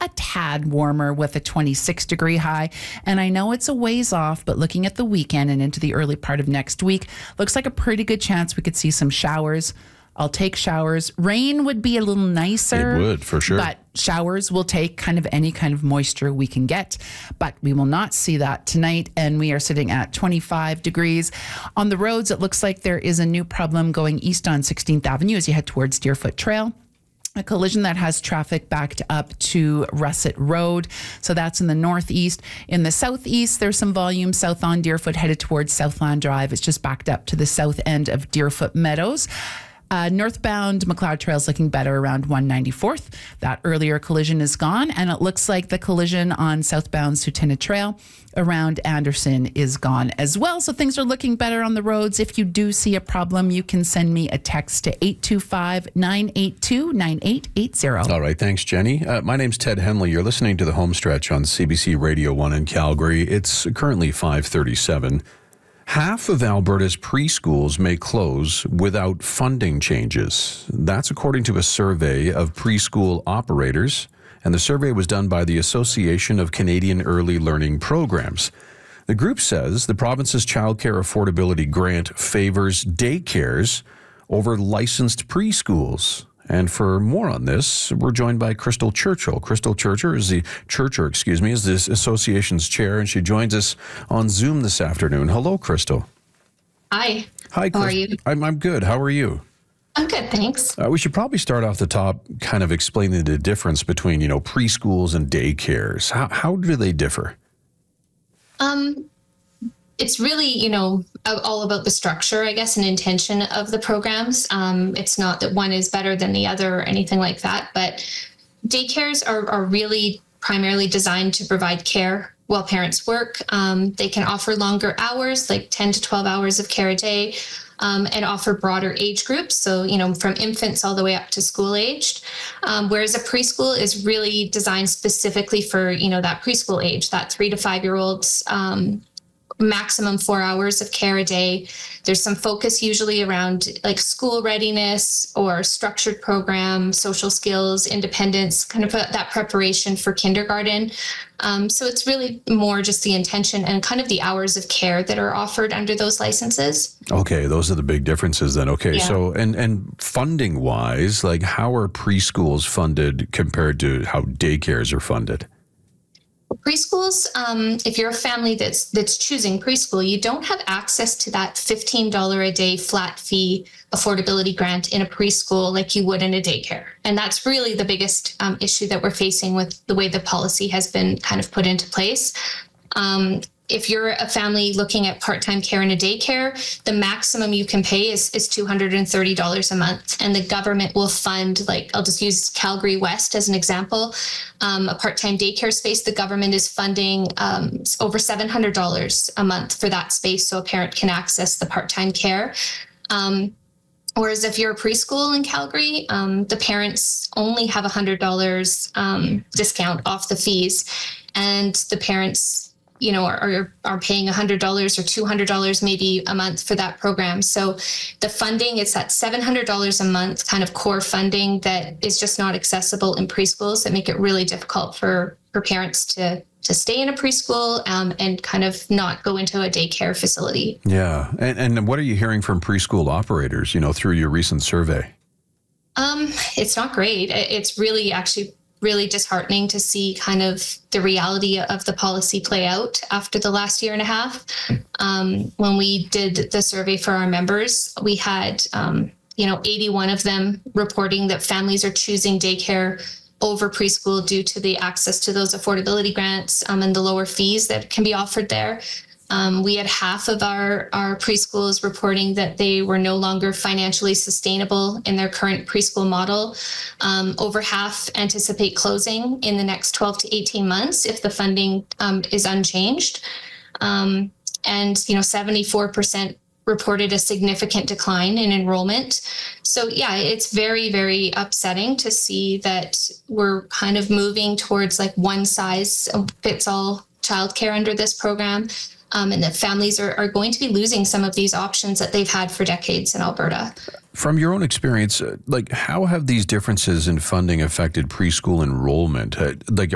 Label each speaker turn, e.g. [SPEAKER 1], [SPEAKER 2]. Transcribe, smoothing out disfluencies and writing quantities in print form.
[SPEAKER 1] a tad warmer with a 26-degree high. And I know it's a ways off, but looking at the weekend and into the early part of next week, looks like a pretty good chance we could see some showers. I'll take showers. Rain would be a little nicer.
[SPEAKER 2] It would, for sure.
[SPEAKER 1] But showers will take kind of any kind of moisture we can get. But we will not see that tonight. And we are sitting at 25 degrees. On the roads, it looks like there is a new problem going east on 16th Avenue as you head towards Deerfoot Trail. A collision that has traffic backed up to Russet Road. So that's in the northeast. In the southeast, there's some volume south on Deerfoot headed towards Southland Drive. It's just backed up to the south end of Deerfoot Meadows. Northbound McLeod Trail is looking better around 194th. That earlier collision is gone, and it looks like the collision on southbound Sutina Trail around Anderson is gone as well. So things are looking better on the roads. If you do see a problem, you can send me a text to 825-982-9880.
[SPEAKER 2] All right. Thanks, Jenny. My name's Ted Henley. You're listening to The Homestretch on CBC Radio 1 in Calgary. It's currently 5:37. Half of Alberta's preschools may close without funding changes. That's according to a survey of preschool operators, and the survey was done by the Association of Canadian Early Learning Programs. The group says the province's childcare affordability grant favors daycares over licensed preschools. And for more on this, we're joined by Crystal Churchill. Crystal Churchill is the association's chair, and she joins us on Zoom this afternoon. Hello, Crystal.
[SPEAKER 3] Hi.
[SPEAKER 2] Hi, Crystal.
[SPEAKER 3] How are you?
[SPEAKER 2] I'm good. How are you?
[SPEAKER 3] I'm good, thanks.
[SPEAKER 2] We should probably start off the top, kind of explaining the difference between, preschools and daycares. How do they differ?
[SPEAKER 3] It's really, all about the structure, I guess, and intention of the programs. It's not that one is better than the other or anything like that, but daycares are really primarily designed to provide care while parents work. They can offer longer hours, like 10 to 12 hours of care a day, and offer broader age groups. So, from infants all the way up to school aged. Whereas a preschool is really designed specifically for, that preschool age, that 3 to 5 year olds, maximum 4 hours of care a day. There's some focus usually around like school readiness or structured program, social skills, independence, kind of that preparation for kindergarten. So it's really more just the intention and kind of the hours of care that are offered under those licenses.
[SPEAKER 2] Okay, those are the big differences then. Okay,
[SPEAKER 3] Yeah.
[SPEAKER 2] so and funding wise, like how are preschools funded compared to how daycares are funded?
[SPEAKER 3] Preschools, if you're a family that's choosing preschool, you don't have access to that $15 a day flat fee affordability grant in a preschool like you would in a daycare. And that's really the biggest issue that we're facing with the way the policy has been kind of put into place. If you're a family looking at part-time care in a daycare, the maximum you can pay is $230 a month. And the government will fund, I'll just use Calgary West as an example, a part-time daycare space. The government is funding over $700 a month for that space so a parent can access the part-time care. Whereas if you're a preschool in Calgary, the parents only have $100 discount off the fees, and the parents are paying $100 or $200 maybe a month for that program. So the funding, it's that $700 a month kind of core funding that is just not accessible in preschools, that make it really difficult for parents to stay in a preschool and kind of not go into a daycare facility.
[SPEAKER 2] Yeah. And what are you hearing from preschool operators, through your recent survey?
[SPEAKER 3] It's not great. It's really actually really disheartening to see kind of the reality of the policy play out after the last year and a half. When we did the survey for our members, we had, 81 of them reporting that families are choosing daycare over preschool due to the access to those affordability grants and the lower fees that can be offered there. We had half of our preschools reporting that they were no longer financially sustainable in their current preschool model. Over half anticipate closing in the next 12 to 18 months if the funding is unchanged. And 74% reported a significant decline in enrollment. So yeah, it's very, very upsetting to see that we're kind of moving towards like one size fits all childcare under this program. And that families are going to be losing some of these options that they've had for decades in Alberta.
[SPEAKER 2] From your own experience, how have these differences in funding affected preschool enrollment?